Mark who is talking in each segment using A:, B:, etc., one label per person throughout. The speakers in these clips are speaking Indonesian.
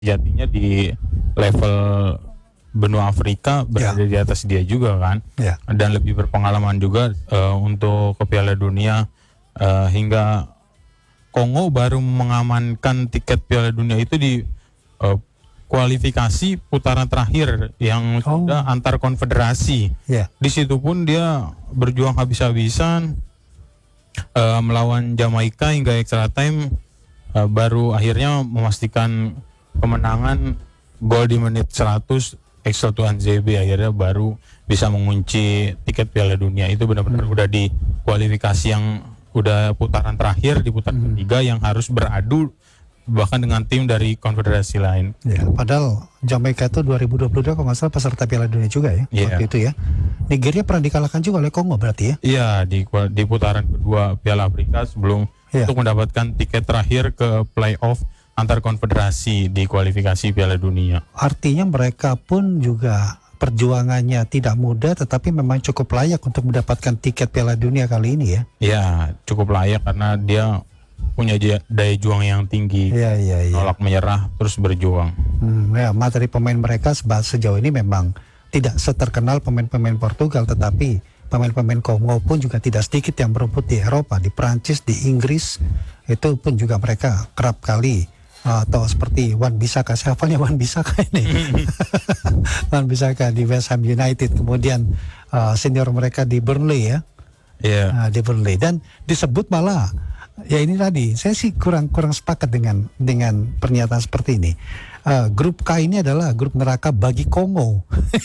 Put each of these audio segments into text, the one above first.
A: sejatinya di level benua Afrika berada di atas dia juga kan, dan lebih berpengalaman juga untuk ke Piala Dunia, hingga Kongo baru mengamankan tiket Piala Dunia itu di kualifikasi putaran terakhir yang sudah antar konfederasi. Di situ pun dia berjuang habis-habisan melawan Jamaika hingga extra time, baru akhirnya memastikan kemenangan gol di menit 100 extra to NZB, akhirnya baru bisa mengunci tiket Piala Dunia. Itu benar-benar udah di kualifikasi yang udah putaran terakhir, di putaran ketiga yang harus beradu bahkan dengan tim dari konfederasi lain.
B: Padahal Jamaika itu 2022 kalau nggak salah peserta Piala Dunia juga ya, waktu itu ya. Nigeria pernah dikalahkan juga oleh Kongo berarti ya? Iya,
A: di putaran kedua Piala Afrika sebelum untuk mendapatkan tiket terakhir ke playoff antar konfederasi di kualifikasi Piala Dunia.
B: Artinya mereka pun juga perjuangannya tidak mudah, tetapi memang cukup layak untuk mendapatkan tiket Piala Dunia kali ini ya?
A: Iya, cukup layak karena dia punya daya juang yang tinggi, nolak menyerah, terus berjuang.
B: Materi pemain mereka sejauh ini memang tidak seterkenal pemain-pemain Portugal, tetapi pemain-pemain Kongo pun juga tidak sedikit yang berebut di Eropa, di Prancis, di Inggris, itu pun juga mereka kerap kali, atau seperti Wan Bissaka, siapanya Wan Bissaka ini? Wan Bissaka di West Ham United, kemudian senior mereka di Burnley ya, di Burnley, dan disebut malah ya ini tadi, saya sih kurang sepakat dengan pernyataan seperti ini. Grup K ini adalah grup neraka bagi Kongo.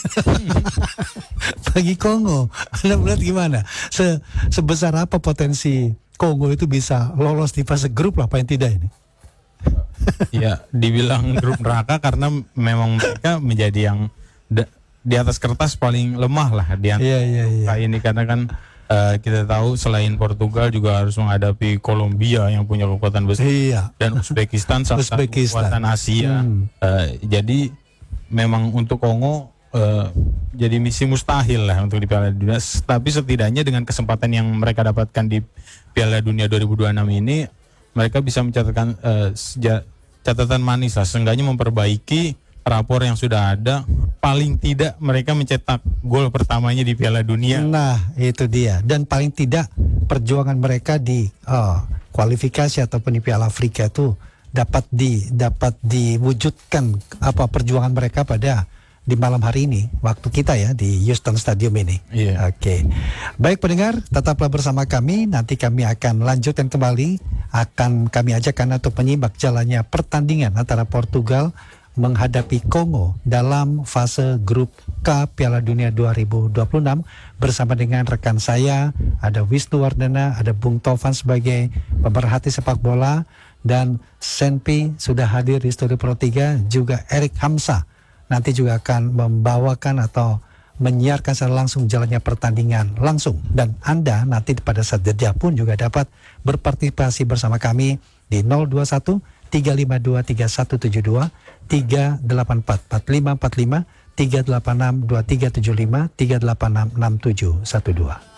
B: Bagi Kongo, Anda melihat gimana? Sebesar apa potensi Kongo itu bisa lolos di fase grup lah, paling tidak ini?
A: Ya, dibilang grup neraka karena memang mereka menjadi yang di atas kertas paling lemah lah di antara ini, karena kan kita tahu selain Portugal juga harus menghadapi Kolombia yang punya kekuatan besar, dan Uzbekistan salah satu kekuatan Asia. Jadi memang untuk Kongo jadi misi mustahil lah untuk di Piala Dunia. Tapi setidaknya dengan kesempatan yang mereka dapatkan di Piala Dunia 2026 ini, mereka bisa mencatatkan catatan manis lah, seenggaknya memperbaiki rapor yang sudah ada. Paling tidak mereka mencetak gol pertamanya di Piala Dunia.
B: Nah itu dia, dan paling tidak perjuangan mereka di kualifikasi ataupun di Piala Afrika itu dapat diwujudkan perjuangan mereka pada di malam hari ini waktu kita ya di Houston Stadium ini. Baik pendengar, tetaplah bersama kami, nanti kami akan lanjutkan kembali, akan kami ajak Anda untuk menyimak jalannya pertandingan antara Portugal menghadapi Kongo dalam fase grup K Piala Dunia 2026 bersama dengan rekan saya, ada Wisnu Wardana, ada Bung Tovan sebagai pemerhati sepak bola, dan Senpi sudah hadir di Studio Pro 3, juga Erik Hamsa nanti juga akan membawakan atau menyiarkan secara langsung jalannya pertandingan langsung, dan Anda nanti pada saat jeda pun juga dapat berpartisipasi bersama kami di 021 352 3172 384 4545 386 2375 386 6712.